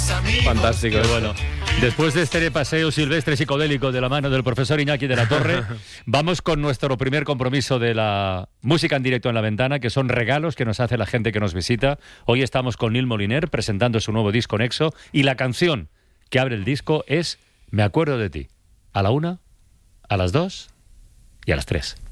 Fantástico. Pero bueno, después de este paseo silvestre psicodélico de la mano del profesor Iñaki de la Torre, vamos con nuestro primer compromiso de la música en directo en la ventana, que son regalos que nos hace la gente que nos visita. Hoy estamos con Neil Moliner presentando su nuevo disco Nexo, y la canción que abre el disco es Me acuerdo de ti, a la 1, a las 2 y a las 3.